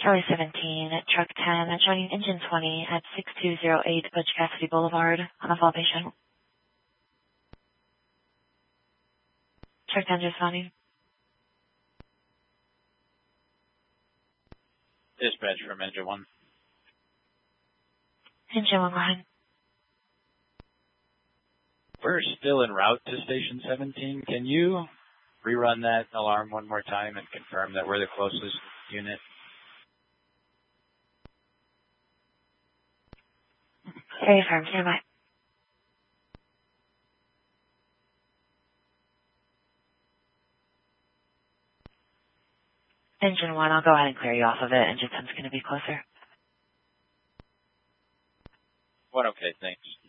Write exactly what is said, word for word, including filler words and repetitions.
Charlie seventeen, Truck ten, joining Engine twenty at six two zero eight Butch Cassidy Boulevard on a Valvation. Truck ten responding. Dispatch from Engine one. Engine one, go ahead. We're still en route to Station seventeen. Can you rerun that alarm one more time and confirm that we're the closest unit? Area firm, stand by. Engine one, I'll go ahead and clear you off of it. Engine ten's going to be closer. What? Okay, thanks.